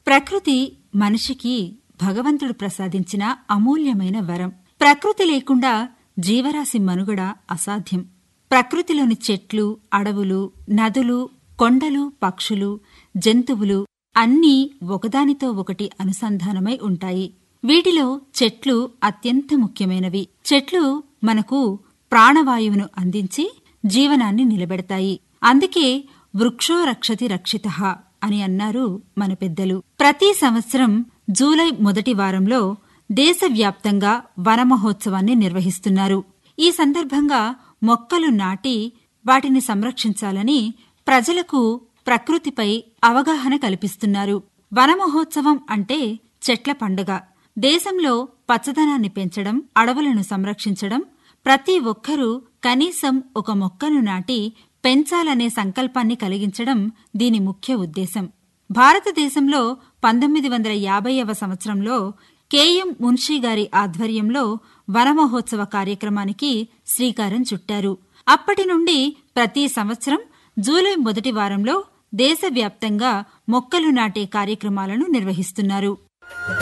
ప్రకృతి మనిషికి భగవంతుడు ప్రసాదించిన అమూల్యమైన వరం. ప్రకృతి లేకుండా జీవరాశి మనుగడ అసాధ్యం. ప్రకృతిలోని చెట్లు, అడవులు, నదులు, కొండలు, పక్షులు, జంతువులు అన్నీ ఒకదానితో ఒకటి అనుసంధానమై ఉంటాయి. వీటిలో చెట్లు అత్యంత ముఖ్యమైనవి. చెట్లు మనకు ప్రాణవాయువును అందించి జీవనాన్ని నిలబెడతాయి. అందుకే వృక్షో రక్షతి రక్షితః అని అన్నారు మన పెద్దలు. ప్రతి సంవత్సరం జూలై మొదటి వారంలో దేశవ్యాప్తంగా వనమహోత్సవాన్ని నిర్వహిస్తున్నారు. ఈ సందర్భంగా మొక్కలు నాటి వాటిని సంరక్షించాలని ప్రజలకు ప్రకృతిపై అవగాహన కల్పిస్తున్నారు. వనమహోత్సవం అంటే చెట్ల పండుగ. దేశంలో పచ్చదనాన్ని పెంచడం, అడవులను సంరక్షించడం, ప్రతి ఒక్కరూ కనీసం ఒక మొక్కను నాటి పెంచాలనే సంకల్పాన్ని కలిగించడం దీని ముఖ్య ఉద్దేశం. భారతదేశంలో 1950వ సంవత్సరంలో కెఎం మున్షీ గారి ఆధ్వర్యంలో వనమహోత్సవ కార్యక్రమానికి శ్రీకారం చుట్టారు. అప్పటి నుండి ప్రతి సంవత్సరం జూలై మొదటి వారంలో దేశవ్యాప్తంగా మొక్కలు నాటే కార్యక్రమాలను నిర్వహిస్తున్నారు.